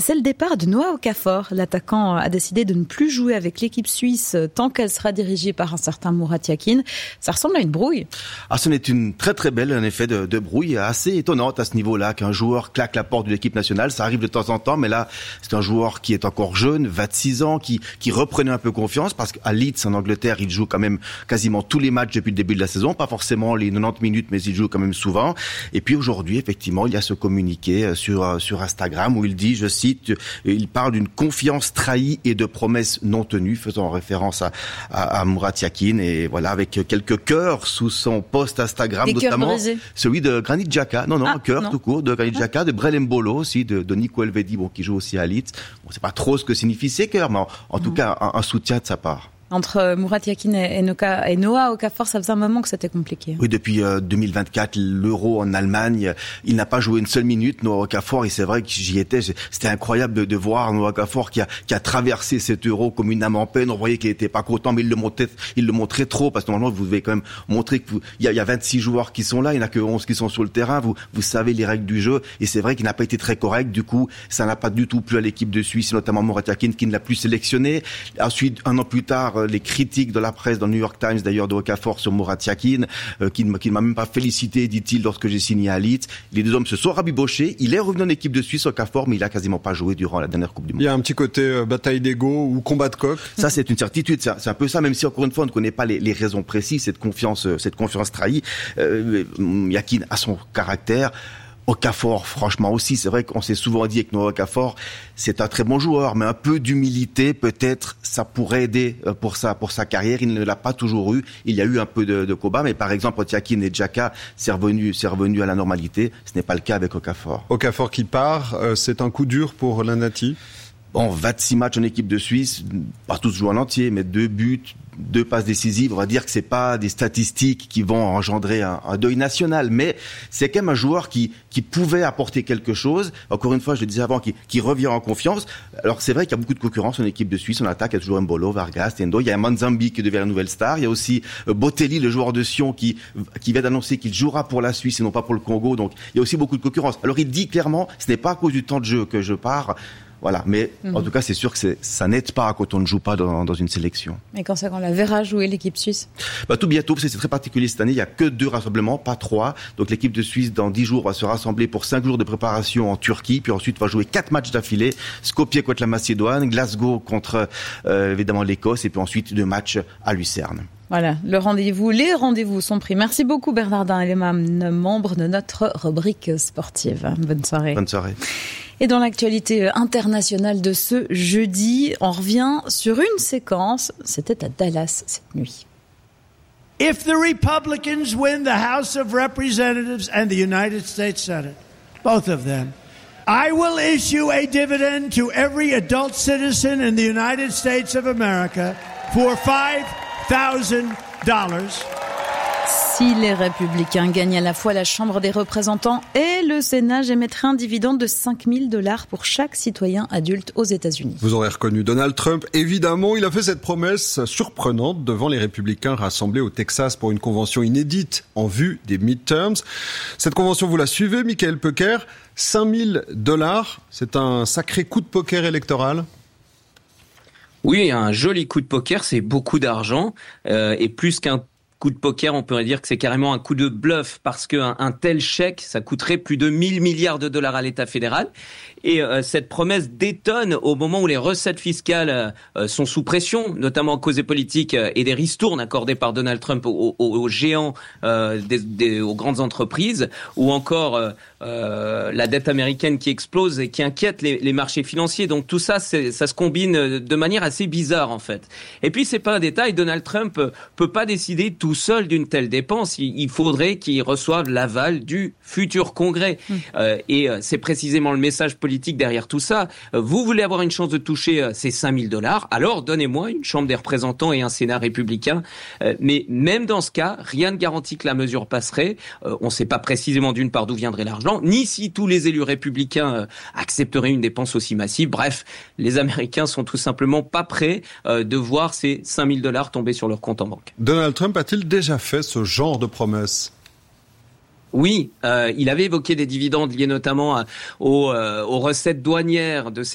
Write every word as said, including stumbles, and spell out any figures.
c'est le départ de Noah Okafor. L'attaquant a décidé de ne plus jouer avec l'équipe suisse tant qu'elle sera dirigée par un certain Murat Yakin. Ça ressemble à une brouille. Ah, ce n'est une très très belle, en effet, de, de brouille assez étonnante à ce niveau-là, qu'un joueur claque la porte de l'équipe nationale. Ça arrive de temps en temps, mais là, c'est un joueur qui est encore jeune, vingt-six ans, qui, qui reprenait un peu confiance, parce qu'à Leeds, en Angleterre, il joue quand même quasiment tous les matchs depuis le début de la saison, pas forcément les quatre-vingt-dix minutes, mais il joue quand même souvent. Et puis aujourd'hui, effectivement, il y a ce communiqué sur, sur Instagram où il dit, je cite, il parle d'une confiance trahie et de promesses non tenues, faisant référence à, à, à Murat Yakin, et voilà, avec quelques cœurs sous son post Instagram, des notamment celui de Granit Xhaka, non, non, ah, un cœur tout court de Granit Xhaka, de Brel Mbolo aussi, de, de Nico Elvedi, bon, qui joue aussi à Leeds. Bon, c'est pas trop ce que signifient ces cœurs, mais en, en mmh. tout cas, un, un soutien de sa part. Entre Murat Yakin et, Noka, et Noah Okafor, ça faisait un moment que c'était compliqué. Oui, depuis euh, deux mille vingt-quatre, l'Euro en Allemagne, il n'a pas joué une seule minute, Noah Okafor, et c'est vrai que j'y étais, c'était incroyable de, de voir Noah Okafor qui a, qui a traversé cet Euro comme une âme en peine. On voyait qu'il était pas content, mais il le montrait, il le montrait trop, parce que normalement, vous devez quand même montrer que vous, il y a, il y a vingt-six joueurs qui sont là, il n'y en a que onze qui sont sur le terrain, vous, vous savez les règles du jeu, et c'est vrai qu'il n'a pas été très correct, du coup, ça n'a pas du tout plu à l'équipe de Suisse, notamment Murat Yakin, qui ne l'a plus sélectionné. Ensuite, un an plus tard, les critiques de la presse dans le New York Times d'ailleurs de Okafor sur Murat Yakin, euh, qui, qui ne m'a même pas félicité, dit-il, lorsque j'ai signé à Leeds. Les deux hommes se sont rabibochés. Il est revenu en équipe de Suisse, Okafor, mais il a quasiment pas joué durant la dernière Coupe du Monde. Il y a un petit côté euh, bataille d'ego ou combat de coq. Ça, c'est une certitude. C'est un, c'est un peu ça, même si encore une fois, on ne connaît pas les, les raisons précises. Cette confiance, cette confiance trahie. Euh, Yakin a son caractère. Okafor, franchement aussi, c'est vrai qu'on s'est souvent dit avec Noah Okafor, c'est un très bon joueur, mais un peu d'humilité, peut-être, ça pourrait aider pour sa, pour sa carrière. Il ne l'a pas toujours eu. Il y a eu un peu de, de combat, mais par exemple, Yakin et Xhaka, c'est revenu, c'est revenu à la normalité. Ce n'est pas le cas avec Okafor. Okafor qui part, euh, c'est un coup dur pour l'Anati. Bon, vingt-six matchs en équipe de Suisse, pas tous joués en entier, mais deux buts, deux passes décisives. On va dire que c'est pas des statistiques qui vont engendrer un, un deuil national, mais c'est quand même un joueur qui, qui pouvait apporter quelque chose. Encore une fois, je le disais avant, qui, qui revient en confiance. Alors c'est vrai qu'il y a beaucoup de concurrence en équipe de Suisse. En attaque, il y a toujours Mbolo, Vargas, Tendo. Il y a Manzambi qui devient la nouvelle star. Il y a aussi Botelli, le joueur de Sion, qui, qui vient d'annoncer qu'il jouera pour la Suisse et non pas pour le Congo. Donc il y a aussi beaucoup de concurrence. Alors il dit clairement, ce n'est pas à cause du temps de jeu que je pars. Voilà, mais mmh. en tout cas, c'est sûr que c'est, ça n'aide pas quand on ne joue pas dans, dans une sélection. Et quand c'est qu'on la verra jouer l'équipe suisse? Bah, tout bientôt, parce que c'est très particulier cette année. Il n'y a que deux rassemblements, pas trois. Donc l'équipe de Suisse, dans dix jours, va se rassembler pour cinq jours de préparation en Turquie, puis ensuite va jouer quatre matchs d'affilée. Skopje contre la Macédoine, Glasgow contre euh, évidemment l'Écosse, et puis ensuite deux matchs à Lucerne. Voilà, le rendez-vous, les rendez-vous sont pris. Merci beaucoup Bernardin Ellemann, membre de notre rubrique sportive. Bonne soirée. Bonne soirée. Et dans l'actualité internationale de ce jeudi, on revient sur une séquence. C'était à Dallas cette nuit. If the Republicans win the House of Representatives and the United States Senate, both of them, I will issue a dividend to every adult citizen in the United States of America for five thousand dollars. Si les Républicains gagnent à la fois la Chambre des représentants et le Sénat, j'émettrai un dividende de cinq mille dollars pour chaque citoyen adulte aux États-Unis. Vous aurez reconnu Donald Trump. Évidemment, il a fait cette promesse surprenante devant les Républicains rassemblés au Texas pour une convention inédite en vue des midterms. Cette convention, vous la suivez, Michael Pecker. cinq mille dollars, c'est un sacré coup de poker électoral. Oui, un joli coup de poker, c'est beaucoup d'argent euh, et plus qu'un coup de poker, on pourrait dire que c'est carrément un coup de bluff parce qu'un un tel chèque, ça coûterait plus de mille milliards de dollars à l'État fédéral. Et euh, cette promesse détonne au moment où les recettes fiscales euh, sont sous pression, notamment à cause des politiques euh, et des ristournes accordées par Donald Trump aux, aux, aux géants, euh, des, des, aux grandes entreprises, ou encore euh, euh, la dette américaine qui explose et qui inquiète les, les marchés financiers. Donc tout ça, c'est, ça se combine de manière assez bizarre en fait. Et puis c'est pas un détail, Donald Trump peut pas décider tout seul d'une telle dépense. Il, il faudrait qu'il reçoive l'aval du futur Congrès. Mmh. Euh, et euh, c'est précisément le message politique politique derrière tout ça. Vous voulez avoir une chance de toucher ces cinq mille dollars, alors donnez-moi une Chambre des représentants et un Sénat républicain. Mais même dans ce cas, rien ne garantit que la mesure passerait. On ne sait pas précisément d'une part d'où viendrait l'argent, ni si tous les élus républicains accepteraient une dépense aussi massive. Bref, les Américains sont tout simplement pas prêts de voir ces cinq mille dollars tomber sur leur compte en banque. Donald Trump a-t-il déjà fait ce genre de promesses ? Oui, euh, il avait évoqué des dividendes liés notamment à, aux, euh, aux recettes douanières de ses